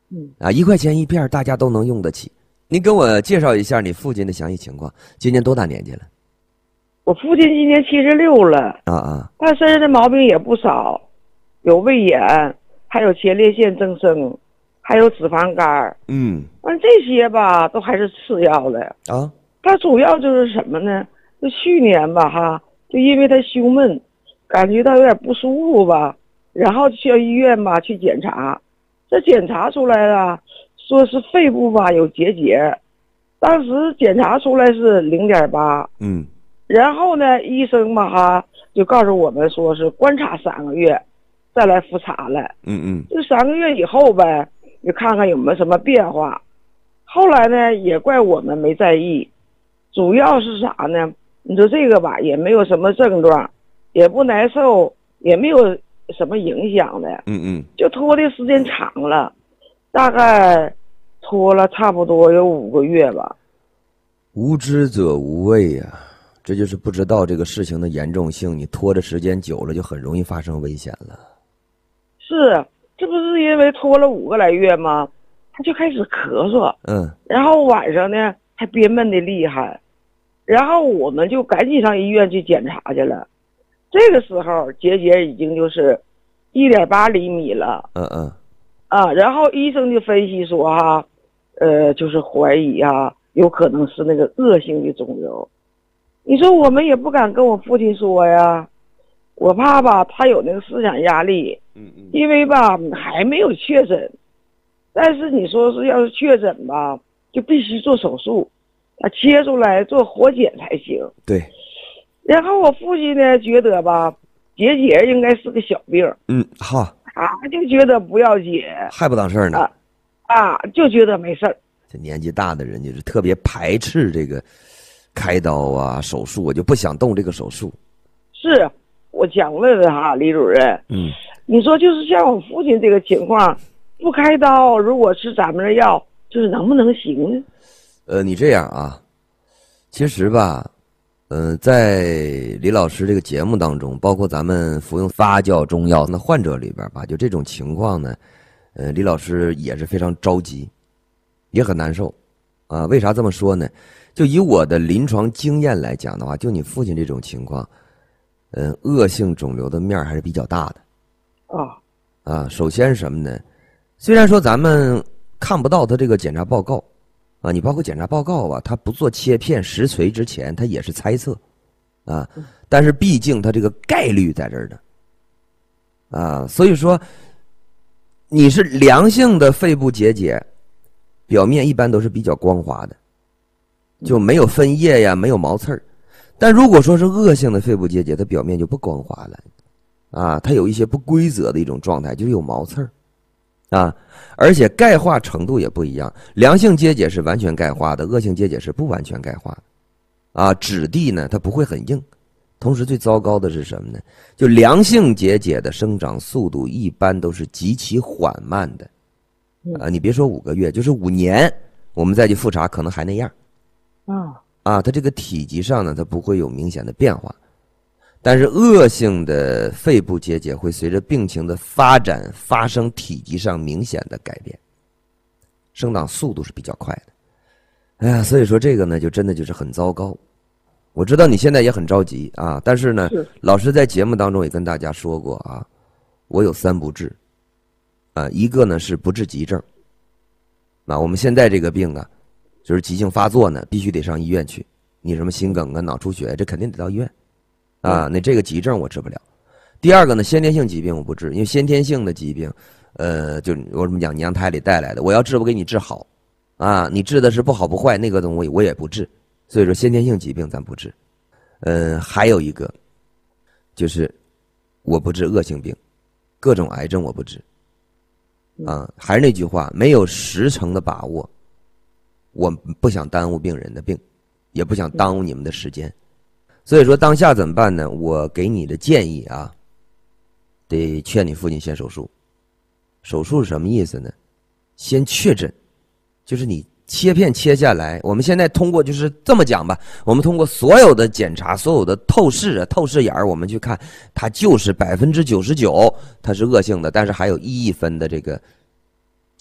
1块钱一片，大家都能用得起。您跟我介绍一下你父亲的详细情况，今年多大年纪了？ 我父亲今年76了。他身上的毛病也不少，有胃炎，还有前列腺增生，还有脂肪肝。这些吧都还是吃药的啊。他主要就是什么呢？就去年吧就因为他胸闷，感觉到有点不舒服吧，然后去医院吧去检查，这检查出来了，说是肺部吧有结节，当时检查出来是0.8。然后呢，医生吧就告诉我们说是观察3个月，再来复查了。这3个月以后呗，你看看有没有什么变化。后来呢，也怪我们没在意，主要是啥呢？你说这个吧，也没有什么症状，也不难受，也没有什么影响的。就拖的时间长了，大概拖了差不多有5个月吧。 无知者无畏呀，这就是不知道这个事情的严重性，你拖的时间久了，就很容易发生危险了。 是，这不是因为拖了5个来月吗？他就开始咳嗽，然后晚上呢还憋闷的厉害，然后我们就赶紧上医院去检查去了。这个时候结节已经就是1.8厘米了。然后医生就分析说就是怀疑有可能是那个恶性的肿瘤。你说我们也不敢跟我父亲说呀，我怕吧他有那个思想压力。因为吧还没有确诊，但是你说是要是确诊吧，就必须做手术，切出来做活检才行。 对。 然后我父亲呢觉得吧，结节应该是个小病。他就觉得不要紧， 还不当事儿呢。 就觉得没事儿。 这年纪大的人就是特别排斥这个开刀手术，我就不想动这个手术。 是，我想问问李主任，你说就是像我父亲这个情况，不开刀，如果吃咱们的药，就是能不能行呢？ 你这样其实吧，在李老师这个节目当中，包括咱们服用发酵中药的患者里边吧，就这种情况呢，李老师也是非常着急，也很难受，为啥这么说呢？就以我的临床经验来讲的话，就你父亲这种情况，恶性肿瘤的面还是比较大的。首先是什么呢？虽然说咱们看不到他这个检查报告，你包括检查报告他不做切片实锤之前，他也是猜测，但是毕竟他这个概率在这儿的，所以说你是良性的肺部结节，表面一般都是比较光滑的，就没有分叶呀，没有毛刺儿。但如果说是恶性的肺部结节，它表面就不光滑了，它有一些不规则的一种状态，就是有毛刺儿，而且钙化程度也不一样。良性结节是完全钙化的，恶性结节是不完全钙化的，质地呢它不会很硬。同时最糟糕的是什么呢？就良性结节的生长速度一般都是极其缓慢的，你别说5个月，就是5年，我们再去复查可能还那样。它这个体积上呢，它不会有明显的变化，但是恶性的肺部结节会随着病情的发展发生体积上明显的改变，生长速度是比较快的。所以说这个呢，就真的就是很糟糕。我知道你现在也很着急但是呢，老师在节目当中也跟大家说过我有3不治一个呢是不治急症。我们现在这个病就是急性发作呢，必须得上医院去。你什么心梗脑出血，这肯定得到医院那这个急症我治不了。第二个呢，先天性疾病我不治，因为先天性的疾病就我怎么讲，娘胎里带来的，我要治我给你治好你治的是不好不坏，那个东西我也不治。所以说先天性疾病咱不治。还有一个就是我不治恶性病，各种癌症我不治还是那句话，没有10成的把握，我不想耽误病人的病，也不想耽误你们的时间。所以说当下怎么办呢？我给你的建议得劝你父亲先手术。手术是什么意思呢？先确诊，就是你切片切下来，我们现在通过就是这么讲吧，我们通过所有的检查，所有的透视眼儿，我们去看，它就是99%它是恶性的，但是还有1亿分的这个